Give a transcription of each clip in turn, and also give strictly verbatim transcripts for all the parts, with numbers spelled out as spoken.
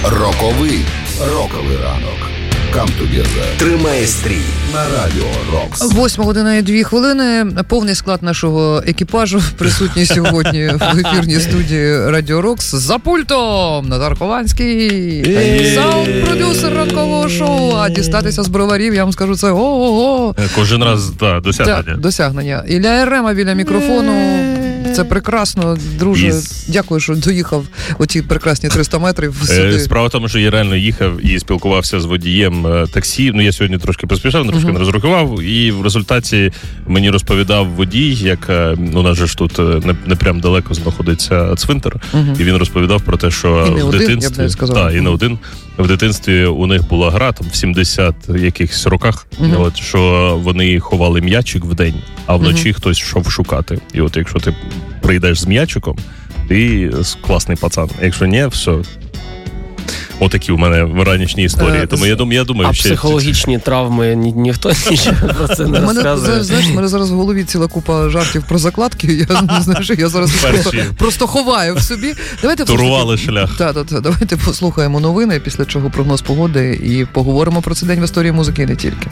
Роковий роковий ранок. Come together. Тримає стрій на Радіо Рокс. Восьма година і дві хвилини. Повний склад нашого екіпажу присутній сьогодні в ефірній студії Радіо Рокс. За пультом Назар Хованський, саунд-продюсер ранкового шоу. А дістатися з броварів, я вам скажу, це ого-го. Кожен раз, так, досягнення. Так, досягнення. Ілля Єрема біля мікрофону. Це прекрасно, друже. Із... Дякую, що доїхав оці прекрасні триста метрів сюди. Справа в тому, що я реально їхав і спілкувався з водієм таксі. Ну, я сьогодні трошки поспішав, трошки uh-huh. не розрахував. І в результаті мені розповідав водій, як у нас же ж тут не, не прям далеко знаходиться цвинтар. Uh-huh. І він розповідав про те, що і в один, дитинстві... Я б сказав. Так, і не один. В дитинстві у них була гра там в сімдесят якихось роках, uh-huh. от, що вони ховали м'ячик вдень, а вночі uh-huh. хтось йшов шукати. І от якщо ти прийдеш з м'ячиком, ти класний пацан. А якщо ні, все. Отакі у мене ранішні історії. Тому я думаю, я думаю, а ще... психологічні травми ні, ніхто нічого про це не розказує. Знаєш, в мене зараз в голові ціла купа жартів про закладки. Я, знаєш, я зараз просто, просто ховаю в собі. Давайте турували шлях. Так, так, давайте послухаємо новини, після чого прогноз погоди, і поговоримо про цей день в історії музики і не тільки.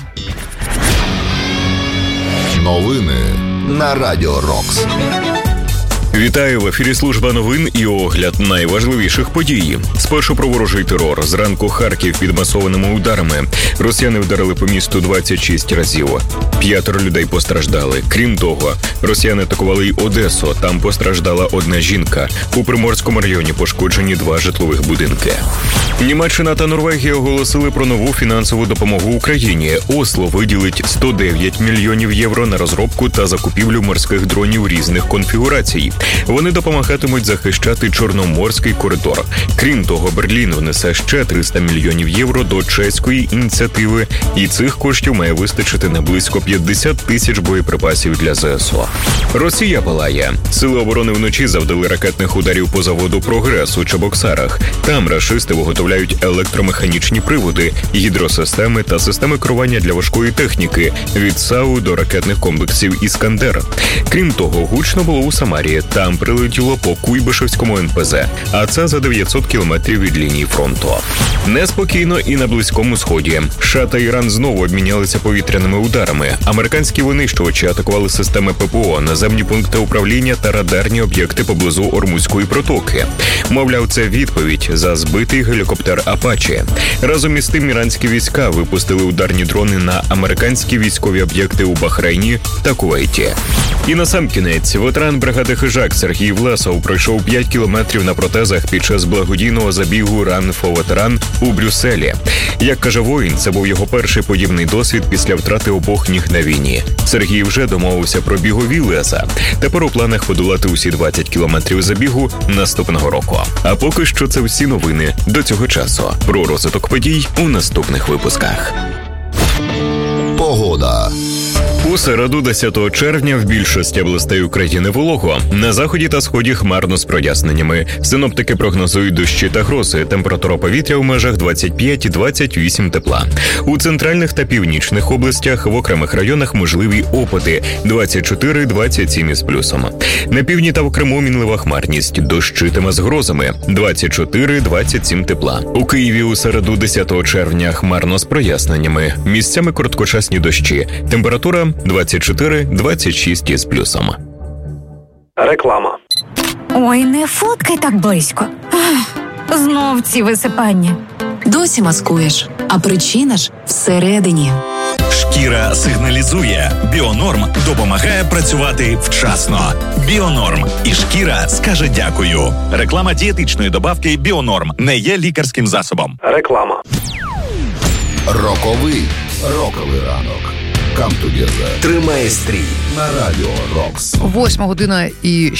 Новини на Радіо Рокс. Вітаю, в ефірі служба новин і огляд найважливіших подій. Спершу про ворожий терор. Зранку Харків під масованими ударами. Росіяни вдарили по місту двадцять шість разів. П'ятеро людей постраждали. Крім того, росіяни атакували й Одесу. Там постраждала одна жінка. У Приморському районі пошкоджені два житлових будинки. Німеччина та Норвегія оголосили про нову фінансову допомогу Україні. Осло виділить сто дев'ять мільйонів євро на розробку та закупівлю морських дронів різних конфігурацій. Вони допомагатимуть захищати Чорноморський коридор. Крім того, Берлін внесе ще триста мільйонів євро до чеської ініціативи, і цих коштів має вистачити на близько п'ятдесят тисяч боєприпасів для ЗСУ. Росія палає. Сили оборони вночі завдали ракетних ударів по заводу «Прогрес» у Чебоксарах. Там рашисти виготовляють електромеханічні приводи, гідросистеми та системи керування для важкої техніки від САУ до ракетних комплексів «Іскандер». Крім того, гучно було у Самарі. Там прилетіло по Куйбишевському ен пе зет, а це за дев'ятсот кілометрів від лінії фронту. Неспокійно і на Близькому Сході. США та Іран знову обмінялися повітряними ударами. Американські винищувачі атакували системи пе пе о, наземні пункти управління та радарні об'єкти поблизу Ормузької протоки. Мовляв, це відповідь за збитий гелікоптер «Апачі». Разом із тим іранські війська випустили ударні дрони на американські військові об'єкти у Бахрейні та Кувейті. І насамкінець, ветеран бригади «Хижак» Сергій Власов пройшов п'ять кілометрів на протезах під час благодійного забігу «Run for Veteran» у Брюсселі. Як каже воїн, це був його перший подібний досвід після втрати обох ніг на війні. Сергій вже домовився про бігові леса. Тепер у планах подолати усі двадцять кілометрів забігу наступного року. А поки що це всі новини до цього часу. Про розвиток подій у наступних випусках. Погода. У середу, десятого червня, в більшості областей України волого. На заході та сході хмарно з проясненнями. Синоптики прогнозують дощі та грози. Температура повітря в межах двадцять п'ять - двадцять вісім тепла. У центральних та північних областях в окремих районах можливі опади двадцять чотири - двадцять сім із плюсом. На півдні та в Криму мінлива хмарність. Дощитиме з грозами двадцять чотири - двадцять сім тепла. У Києві у середу, десятого червня, хмарно з проясненнями. Місцями короткочасні дощі. Температура двадцять чотири - двадцять шість із плюсом. Реклама. Ой, не фоткай так близько. Ах, знов ці висипання. Досі маскуєш, а причина ж всередині. Шкіра сигналізує. Біонорм допомагає працювати вчасно. Біонорм. І шкіра скаже дякую. Реклама дієтичної добавки Біонорм не є лікарським засобом. Реклама. Роковий роковий ранок. Come together. Тримає стрій на Радіо Рокс. Восьма година і